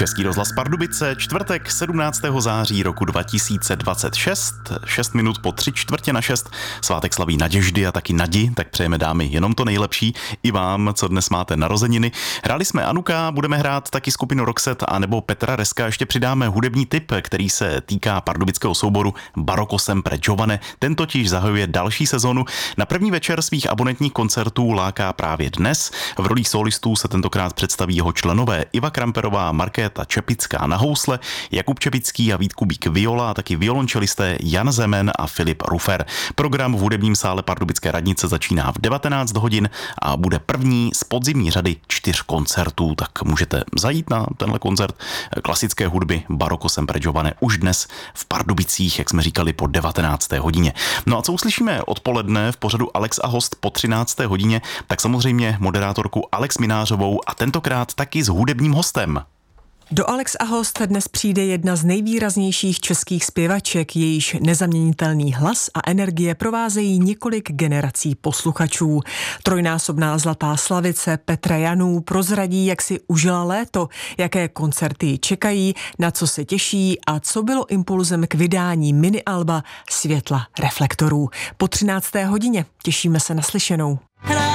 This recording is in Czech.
Český rozhlas Pardubice, čtvrtek 17. září roku 2026, 6 minut po 5:45. Svátek slaví Naděždy a taky Nadi, tak přejeme dámy jenom to nejlepší i vám, co dnes máte narozeniny. Hráli jsme Anuka, budeme hrát taky skupinu Roxet a nebo Petra Reska, ještě přidáme hudební tip, který se týká pardubického souboru Barocco Sempre Giovane. Ten totiž zahajuje další sezonu. Na první večer svých abonentních koncertů láká právě dnes. V rolích solistů se tentokrát představí jeho členové Iva Kramperová, Markéta Čepická na housle, Jakub Čepický a Vít Kubík viola a taky violončelisté Jan Zemen a Filip Rufer. Program v hudebním sále Pardubické radnice začíná v 19 hodin a bude první z podzimní řady 4 koncertů, tak můžete zajít na tenhle koncert klasické hudby Barocco Sempre Giovane už dnes v Pardubicích, jak jsme říkali, po 19. hodině. No a co uslyšíme odpoledne v pořadu Alex a host po 13. hodině, tak samozřejmě moderátorku Alex Minářovou a tentokrát taky s hudebním hostem. Do Alex a host dnes přijde jedna z nejvýraznějších českých zpěvaček, jejíž nezaměnitelný hlas a energie provázejí několik generací posluchačů. Trojnásobná zlatá slavice Petra Janů prozradí, jak si užila léto, jaké koncerty ji čekají, na co se těší a co bylo impulzem k vydání minialba Světla reflektorů. Po 13. hodině těšíme se na slyšenou.